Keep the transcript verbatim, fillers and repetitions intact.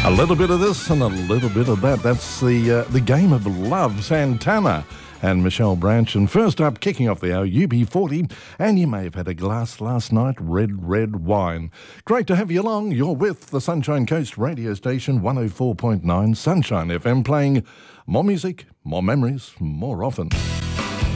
A little bit of this and a little bit of that. That's the uh, the game of love, Santana and Michelle Branch. And first up, kicking off the hour, U B forty. And you may have had a glass last night, red, red wine. Great to have you along. You're with the Sunshine Coast radio station, one oh four point nine Sunshine F M, playing more music, more memories, more often.